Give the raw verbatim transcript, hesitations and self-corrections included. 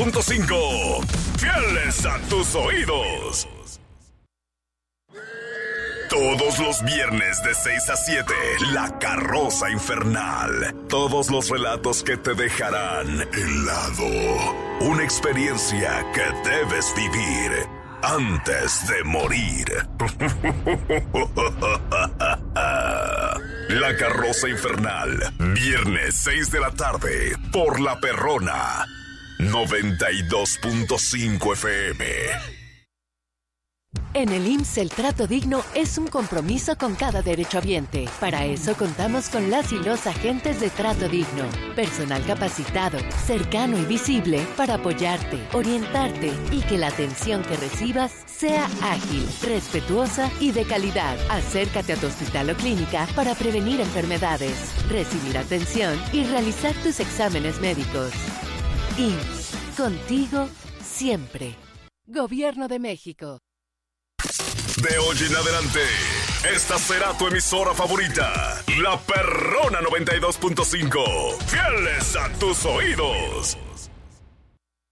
punto cinco. Fieles a tus oídos. Todos los viernes de seis a siete, La Carroza Infernal. Todos los relatos que te dejarán helado. Una experiencia que debes vivir antes de morir. La Carroza Infernal. Viernes seis de la tarde. Por La Perrona. noventa y dos punto cinco F M. En el I M S S el trato digno es un compromiso con cada derechohabiente. Para eso contamos con las y los agentes de trato digno. Personal capacitado, cercano y visible para apoyarte, orientarte y que la atención que recibas sea ágil, respetuosa y de calidad. Acércate a tu hospital o clínica para prevenir enfermedades, recibir atención y realizar tus exámenes médicos. I M S S, contigo siempre. Gobierno de México. De hoy en adelante, esta será tu emisora favorita, La Perrona noventa y dos punto cinco. Fieles a tus oídos.